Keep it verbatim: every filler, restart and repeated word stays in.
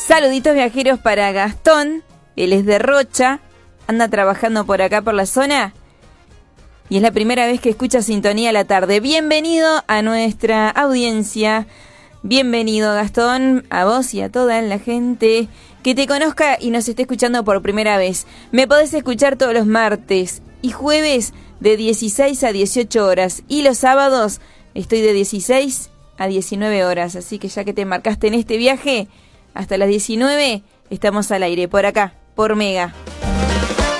Saluditos viajeros para Gastón, él es de Rocha, anda trabajando por acá por la zona y es la primera vez que escucha Sintonía a la Tarde. Bienvenido a nuestra audiencia, bienvenido Gastón, a vos y a toda la gente que te conozca y nos esté escuchando por primera vez. Me podés escuchar todos los martes y jueves de dieciséis a dieciocho horas y los sábados estoy de dieciséis a diecinueve horas, así que ya que te marcaste en este viaje, hasta las diecinueve estamos al aire, por acá, por Mega.